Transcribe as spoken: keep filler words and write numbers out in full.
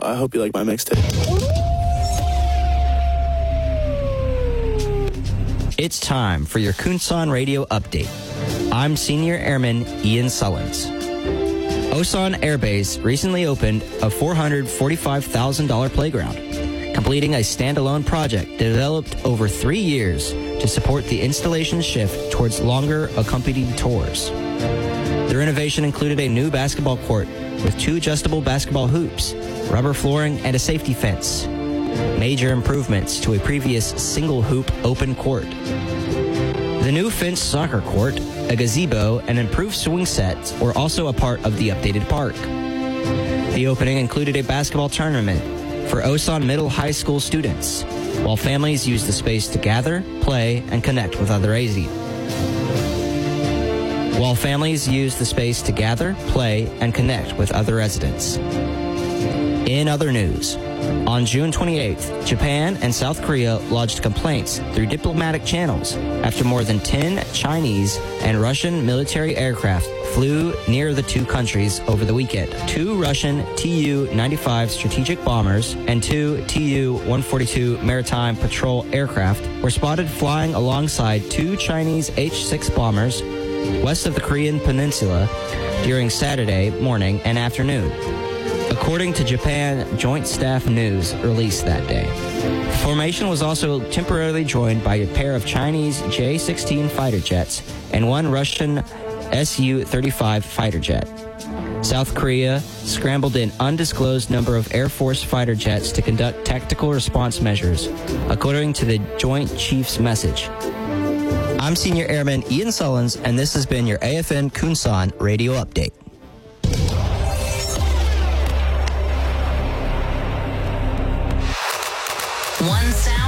I hope you like my mixtape. It's time for your Kunsan Radio Update. I'm Senior Airman Ian Sullins. Osan Air Base recently opened a four hundred forty-five thousand dollars playground, completing a standalone project developed over three years to support the installation's shift towards longer accompanied tours. The renovation included a new basketball court with two adjustable basketball hoops, rubber flooring, and a safety fence. Major improvements to a previous single-hoop open court. The new fenced soccer court, a gazebo, and improved swing sets were also a part of the updated park. The opening included a basketball tournament for Osan Middle High School students, while families used the space to gather, play, and connect with other A Z. While families used the space to gather, play, and connect with other residents. In other news, on June twenty-eighth, Japan and South Korea lodged complaints through diplomatic channels after more than ten Chinese and Russian military aircraft flew near the two countries over the weekend. Two Russian T U ninety-five strategic bombers and two T U one forty-two maritime patrol aircraft were spotted flying alongside two Chinese H six bombers west of the Korean peninsula during Saturday morning and afternoon, according to Japan Joint Staff News released that day. The formation was also temporarily joined by a pair of Chinese J sixteen fighter jets and one Russian S U thirty-five fighter jet. South Korea scrambled an undisclosed number of Air Force fighter jets to conduct tactical response measures, according to the Joint Chiefs message. I'm Senior Airman Ian Sullins, and this has been your A F N Kunsan Radio Update. One sound.